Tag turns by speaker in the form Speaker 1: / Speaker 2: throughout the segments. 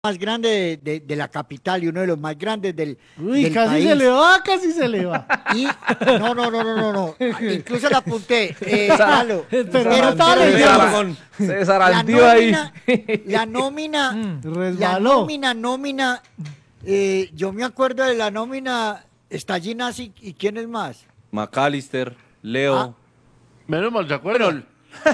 Speaker 1: más grande de la capital y uno de los más grandes
Speaker 2: Uy,
Speaker 1: del
Speaker 2: casi
Speaker 1: país.
Speaker 2: se le va, casi se le va.
Speaker 1: Y no. Incluso la apunté. Lalo.
Speaker 2: Pero no estaba
Speaker 1: pero-
Speaker 2: leyendo.
Speaker 3: Se desarantió ahí.
Speaker 1: La nómina,
Speaker 2: Resbaló.
Speaker 1: yo me acuerdo de la nómina, está Ginasi y quién es más.
Speaker 3: McAllister, Leo.
Speaker 1: Ah.
Speaker 4: Menos mal, ¿se acuerdan?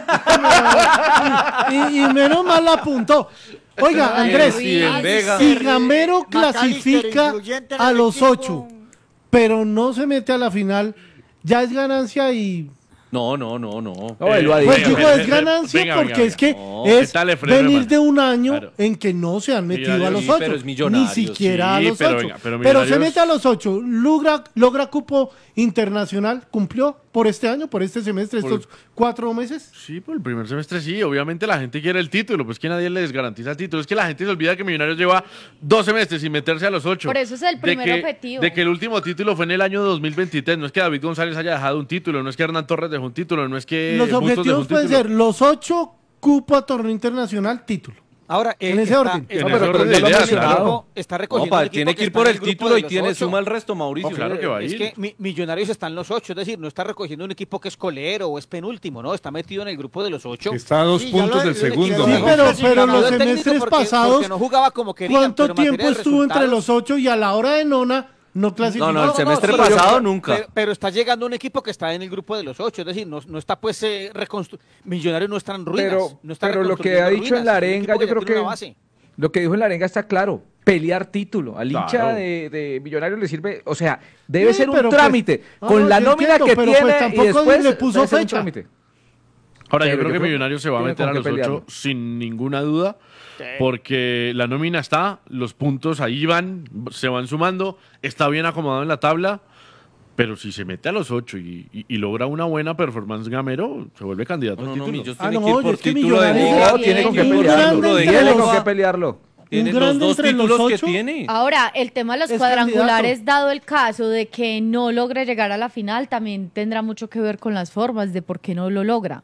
Speaker 2: Y menos mal la apuntó. Oiga, Andrés,
Speaker 3: Steven Vega.
Speaker 2: si Gamero
Speaker 1: McAllister,
Speaker 2: clasifica
Speaker 1: influyente en
Speaker 2: a
Speaker 1: el
Speaker 2: los
Speaker 1: equipo.
Speaker 2: 8, pero no se mete a la final, ya es ganancia y...
Speaker 3: No.
Speaker 4: No,
Speaker 3: él lo ha
Speaker 2: Pues
Speaker 3: dicho.
Speaker 2: digo, es ganancia
Speaker 4: venga,
Speaker 2: porque
Speaker 4: venga.
Speaker 2: es que
Speaker 3: No,
Speaker 2: es
Speaker 4: quítale freno,
Speaker 2: venir
Speaker 4: hermano.
Speaker 2: de un año
Speaker 4: Claro.
Speaker 2: en que no se han metido a los
Speaker 4: Sí,
Speaker 2: 8,
Speaker 3: pero es
Speaker 2: ni
Speaker 3: Millonarios,
Speaker 2: siquiera a
Speaker 4: sí,
Speaker 2: los
Speaker 4: pero
Speaker 2: 8.
Speaker 4: venga, pero
Speaker 2: Pero se
Speaker 4: Millonarios-
Speaker 2: mete a los 8, logra cupo internacional, cumplió por este año, por este semestre,
Speaker 4: Por-
Speaker 2: estos 4 meses.
Speaker 4: Sí, por el primer semestre sí. Obviamente la gente quiere el título, pues que nadie les garantiza el título. Es que la gente se olvida que Millonarios lleva 2 semestres sin meterse a los 8.
Speaker 5: Por eso es el primer objetivo.
Speaker 4: De que el último título fue en el año 2023. No es que David González haya dejado un título, no es que Hernán Torres dejó un título, no es que
Speaker 2: Los
Speaker 4: Bustos dejó
Speaker 2: objetivos
Speaker 4: un
Speaker 2: pueden
Speaker 4: título.
Speaker 2: ser los 8 cupo a torneo internacional, título.
Speaker 6: Ahora,
Speaker 2: En ese orden.
Speaker 4: En
Speaker 6: no,
Speaker 4: ese
Speaker 6: pero
Speaker 4: orden
Speaker 6: ya
Speaker 4: de
Speaker 6: lo
Speaker 4: ideas,
Speaker 6: mencionado,
Speaker 4: claro.
Speaker 6: está
Speaker 3: No,
Speaker 6: recogiendo un equipo
Speaker 3: tiene que ir
Speaker 6: está
Speaker 3: por
Speaker 6: en
Speaker 3: el
Speaker 6: grupo
Speaker 3: título
Speaker 6: de
Speaker 3: y
Speaker 6: los
Speaker 3: tiene
Speaker 6: 8.
Speaker 3: suma el resto, Mauricio.
Speaker 4: Claro que va a
Speaker 6: Es
Speaker 4: ir.
Speaker 6: que Millonarios está en los 8, es decir, no está recogiendo un equipo que es colero o es penúltimo, no, está metido en el grupo de los 8.
Speaker 7: Está a 2
Speaker 1: Sí, ya
Speaker 7: puntos
Speaker 1: lo-
Speaker 7: del
Speaker 1: lo-
Speaker 7: segundo.
Speaker 1: lo-
Speaker 2: Sí,
Speaker 1: Mejor
Speaker 2: pero
Speaker 1: clasificador
Speaker 2: los
Speaker 6: técnico
Speaker 2: semestres
Speaker 6: porque
Speaker 2: pasados,
Speaker 6: no jugaba como querían.
Speaker 2: ¿cuánto
Speaker 6: pero en materia
Speaker 2: tiempo
Speaker 6: de
Speaker 2: estuvo entre
Speaker 6: resultados-
Speaker 2: los 8 y a la hora de nona no clasificó?
Speaker 3: No, el semestre
Speaker 6: pero
Speaker 3: pasado nunca.
Speaker 6: Pero está llegando un equipo que está en el grupo de los 8, es decir, no está pues Millonarios no está en ruinas.
Speaker 7: Pero-
Speaker 6: no está
Speaker 7: pero lo que
Speaker 6: reconstruyendo
Speaker 7: ha dicho
Speaker 6: ruinas,
Speaker 7: en la
Speaker 6: es un
Speaker 7: arenga,
Speaker 6: equipo
Speaker 7: yo
Speaker 6: ya
Speaker 7: creo
Speaker 6: tiene
Speaker 7: que-
Speaker 6: una base.
Speaker 7: Lo que dijo en la arenga está claro. Pelear título. Al hincha
Speaker 4: Claro.
Speaker 7: de Millonarios le sirve, o sea, debe
Speaker 2: Sí,
Speaker 7: ser un
Speaker 2: pero pues-
Speaker 7: trámite.
Speaker 2: no,
Speaker 7: con
Speaker 2: no,
Speaker 7: la
Speaker 2: yo
Speaker 7: nómina
Speaker 2: entiendo,
Speaker 7: que
Speaker 2: pero
Speaker 7: tiene
Speaker 2: pues
Speaker 7: y
Speaker 2: tampoco
Speaker 7: después
Speaker 2: le puso
Speaker 7: debe ser un
Speaker 2: fecha.
Speaker 7: trámite.
Speaker 4: Ahora, yo
Speaker 7: Pero
Speaker 4: creo
Speaker 7: yo
Speaker 4: que
Speaker 7: creo
Speaker 4: Millonarios se va a
Speaker 7: tiene
Speaker 4: meter a
Speaker 7: con
Speaker 4: los
Speaker 7: qué
Speaker 4: 8
Speaker 7: pelearlo.
Speaker 4: sin ninguna duda, porque la nómina está, los puntos ahí van, se van sumando, está bien acomodado en la tabla, pero si se mete a los 8 y logra una buena performance Gamero, se vuelve candidato al título.
Speaker 3: Millos
Speaker 2: Ah,
Speaker 3: tiene
Speaker 2: no,
Speaker 3: que ir
Speaker 2: oye,
Speaker 3: por
Speaker 2: es que
Speaker 3: título de
Speaker 2: Millonarios
Speaker 3: liga.
Speaker 7: No, tiene con qué
Speaker 2: Un
Speaker 7: pelearlo.
Speaker 2: grande
Speaker 7: Tiene
Speaker 2: entre
Speaker 7: con
Speaker 2: los-
Speaker 7: qué pelearlo.
Speaker 3: Tiene los
Speaker 2: grande
Speaker 3: 2
Speaker 2: entre los
Speaker 3: títulos que
Speaker 2: 8.
Speaker 3: tiene.
Speaker 5: Ahora, el tema de los
Speaker 2: Es
Speaker 5: cuadrangulares,
Speaker 2: candidato.
Speaker 5: dado el caso de que no logre llegar a la final, también tendrá mucho que ver con las formas de por qué no lo logra.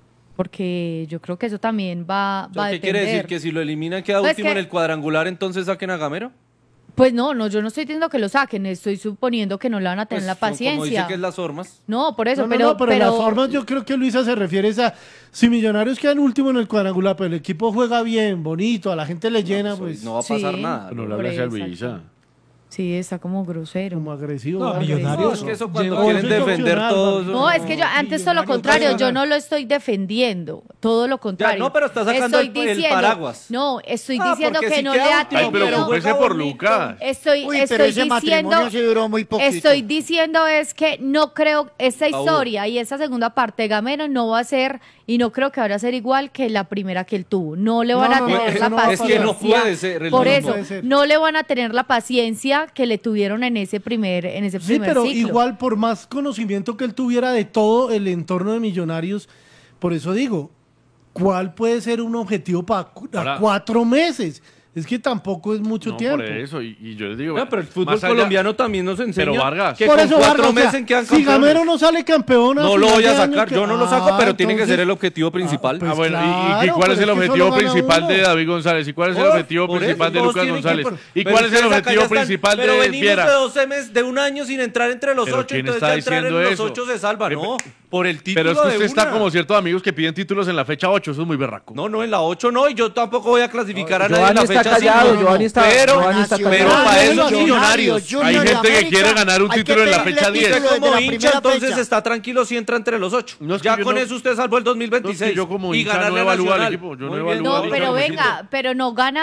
Speaker 5: Porque yo creo que eso también va a
Speaker 3: ¿Qué
Speaker 5: depender.
Speaker 3: quiere decir? ¿Que si lo eliminan queda
Speaker 5: Pues
Speaker 3: último
Speaker 5: que-
Speaker 3: en el cuadrangular, entonces saquen a Gamero?
Speaker 5: Pues no, yo no estoy diciendo que lo saquen, estoy suponiendo que no le van a tener
Speaker 3: Pues
Speaker 5: la
Speaker 3: como dice
Speaker 5: paciencia.
Speaker 3: que es las formas.
Speaker 5: No, por eso,
Speaker 2: No,
Speaker 5: pero,
Speaker 2: pero las formas yo creo que Luisa se refiere a si Millonarios quedan último en el cuadrangular, pero el equipo juega bien, bonito, a la gente le llena, pues
Speaker 3: No va a pasar
Speaker 5: Sí.
Speaker 3: nada.
Speaker 4: No le
Speaker 5: Por
Speaker 4: hables a
Speaker 5: eso,
Speaker 4: Luisa.
Speaker 5: sí, está como grosero.
Speaker 2: como agresivo.
Speaker 8: No,
Speaker 2: ¿verdad?
Speaker 8: Millonarios.
Speaker 3: No, es que eso cuando
Speaker 2: Llegó
Speaker 3: quieren
Speaker 2: el
Speaker 3: defender
Speaker 2: opcional,
Speaker 3: todo
Speaker 2: papi.
Speaker 3: eso.
Speaker 5: No, es que yo antes todo lo contrario, yo no lo estoy defendiendo, todo lo contrario.
Speaker 3: no, pero está sacando
Speaker 5: Estoy
Speaker 3: el paraguas.
Speaker 5: No, estoy
Speaker 3: Ah,
Speaker 5: diciendo
Speaker 3: porque
Speaker 5: que
Speaker 3: si
Speaker 5: no
Speaker 3: queda
Speaker 5: le ha
Speaker 3: último,
Speaker 4: Ay, pero
Speaker 5: tenido.
Speaker 4: preocúpese por Lucas.
Speaker 5: Estoy
Speaker 1: Uy, pero ese
Speaker 5: diciendo,
Speaker 1: matrimonio sí duró muy poquito.
Speaker 5: estoy diciendo es que no creo esta
Speaker 3: Paul.
Speaker 5: historia y esa segunda parte de Gamero no va a ser y no creo que vaya a ser igual que la primera que él tuvo. No le van
Speaker 2: No,
Speaker 5: a
Speaker 2: no,
Speaker 5: tener
Speaker 2: eso
Speaker 5: la
Speaker 2: no va a
Speaker 5: paciencia.
Speaker 3: Es que no puede ser el
Speaker 5: Por
Speaker 3: mismo.
Speaker 5: eso,
Speaker 2: puede ser.
Speaker 5: no le van a tener la paciencia que le tuvieron en ese primer
Speaker 2: Sí, pero
Speaker 5: ciclo.
Speaker 2: igual por más conocimiento que él tuviera de todo el entorno de Millonarios, por eso digo, ¿cuál puede ser un objetivo para
Speaker 4: Ahora-
Speaker 2: 4 meses? Es que tampoco es mucho
Speaker 4: No,
Speaker 2: tiempo.
Speaker 4: por eso, y yo les digo...
Speaker 3: No, pero el fútbol
Speaker 4: más allá-
Speaker 3: colombiano también nos enseña
Speaker 4: Pero Vargas.
Speaker 3: que
Speaker 2: Por
Speaker 3: con
Speaker 2: eso,
Speaker 3: 4
Speaker 2: Vargas, o sea,
Speaker 3: meses quedan
Speaker 2: si
Speaker 3: campeones.
Speaker 2: Gamero no sale campeón,
Speaker 3: No lo voy a sacar, yo no lo saco, pero tiene que ser el
Speaker 2: objetivo
Speaker 3: objetivo principal.
Speaker 2: pues
Speaker 4: Bueno,
Speaker 2: claro,
Speaker 4: ¿y cuál
Speaker 2: pero
Speaker 4: es el
Speaker 2: es que
Speaker 4: objetivo
Speaker 2: solo gana
Speaker 4: principal
Speaker 2: uno.
Speaker 4: de David González? ¿Y cuál es el
Speaker 3: Por-
Speaker 4: objetivo
Speaker 3: por
Speaker 4: principal
Speaker 3: eso,
Speaker 4: de
Speaker 3: todos
Speaker 4: Lucas
Speaker 3: tienen que
Speaker 4: González?
Speaker 3: ir
Speaker 4: ¿Y
Speaker 3: por-
Speaker 4: cuál es
Speaker 3: pero
Speaker 4: el
Speaker 3: ustedes acá
Speaker 4: objetivo
Speaker 3: ya están-
Speaker 4: principal
Speaker 3: pero
Speaker 4: de
Speaker 3: venimos
Speaker 4: Viera?
Speaker 3: de 12 meses, de un año sin entrar entre los
Speaker 4: ¿Pero
Speaker 3: 8,
Speaker 4: quién
Speaker 3: entonces
Speaker 4: está
Speaker 3: ya entrar en
Speaker 4: diciendo
Speaker 3: los
Speaker 4: eso?
Speaker 3: 8 se salva, no, por el título
Speaker 4: Pero es que
Speaker 3: de
Speaker 4: usted está
Speaker 3: una.
Speaker 4: como ciertos amigos que piden títulos en la fecha 8, eso es muy berraco.
Speaker 3: No, en la 8 no, y yo tampoco voy a clasificar a nadie en
Speaker 7: Giovanni
Speaker 3: la
Speaker 7: está
Speaker 3: fecha
Speaker 7: callado,
Speaker 3: 5.
Speaker 7: Giovanni está
Speaker 3: Pero,
Speaker 7: Giovanni está
Speaker 1: Nacional,
Speaker 3: pero
Speaker 7: callado.
Speaker 3: para eso
Speaker 2: Millonarios,
Speaker 3: Millonarios.
Speaker 1: Junior
Speaker 4: Hay
Speaker 1: de
Speaker 4: gente que
Speaker 1: América,
Speaker 4: quiere ganar un
Speaker 1: hay que
Speaker 4: título en la
Speaker 1: pedirle
Speaker 4: fecha
Speaker 1: el
Speaker 4: 10.
Speaker 3: Usted
Speaker 1: título desde
Speaker 3: como
Speaker 1: la
Speaker 3: hincha
Speaker 1: primera
Speaker 3: entonces
Speaker 1: fecha.
Speaker 3: está tranquilo si entra entre los 8.
Speaker 4: No, es que
Speaker 3: Ya
Speaker 4: yo
Speaker 3: con
Speaker 4: no-
Speaker 3: eso usted salvó el
Speaker 4: No,
Speaker 3: 2026.
Speaker 4: es que yo como
Speaker 3: y
Speaker 4: hincha no
Speaker 3: ganarle a
Speaker 4: evalúo al
Speaker 3: Nacional.
Speaker 4: equipo, yo no
Speaker 3: Muy
Speaker 4: evalúo
Speaker 3: bien.
Speaker 5: No,
Speaker 4: al
Speaker 5: pero
Speaker 4: como
Speaker 5: venga, pero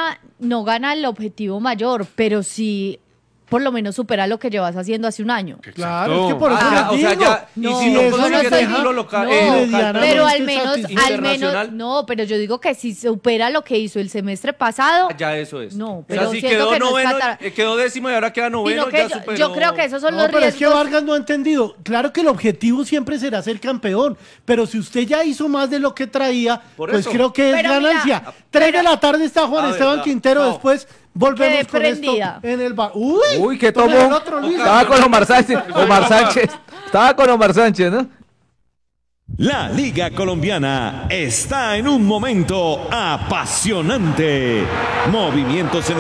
Speaker 5: no gana el objetivo mayor, pero sí por lo menos supera lo que llevas haciendo hace un año.
Speaker 2: Claro, es que por eso
Speaker 3: Ah,
Speaker 2: les
Speaker 3: o sea,
Speaker 2: digo.
Speaker 3: ya, y
Speaker 5: No,
Speaker 3: si no
Speaker 2: eso
Speaker 3: consigue
Speaker 2: no estoy
Speaker 3: título
Speaker 2: di-
Speaker 3: local,
Speaker 5: no,
Speaker 2: medianamente
Speaker 5: pero al menos,
Speaker 3: internacional.
Speaker 5: no, pero yo digo que si supera lo que hizo el semestre pasado,
Speaker 3: ya eso es.
Speaker 5: No,
Speaker 3: o
Speaker 5: pero
Speaker 3: sea, si
Speaker 5: siento
Speaker 3: quedó
Speaker 5: que no es
Speaker 3: noveno,
Speaker 5: fatal.
Speaker 3: quedó décimo y ahora queda noveno,
Speaker 5: sino que
Speaker 3: ya
Speaker 5: yo,
Speaker 3: superó.
Speaker 5: yo creo que esos son
Speaker 2: No,
Speaker 5: los
Speaker 2: pero es que
Speaker 5: riesgos.
Speaker 2: Vargas no ha entendido. Claro que el objetivo siempre será ser campeón, pero si usted ya hizo más de lo que traía,
Speaker 3: Por
Speaker 2: pues
Speaker 3: eso.
Speaker 2: creo que es
Speaker 5: Pero
Speaker 2: ganancia.
Speaker 5: mira,
Speaker 2: 3 de la tarde está Juan
Speaker 3: A ver,
Speaker 2: Esteban
Speaker 3: ya,
Speaker 2: Quintero,
Speaker 3: chao.
Speaker 2: después volvemos
Speaker 5: Quedé
Speaker 2: con
Speaker 5: prendida.
Speaker 2: esto en el bar.
Speaker 7: Uy, ¿qué
Speaker 2: con
Speaker 7: tomó?
Speaker 2: el otro Luis.
Speaker 7: Estaba con Omar Sánchez. Omar Sánchez. Estaba con Omar Sánchez, ¿no?
Speaker 8: La Liga Colombiana está en un momento apasionante. Movimientos en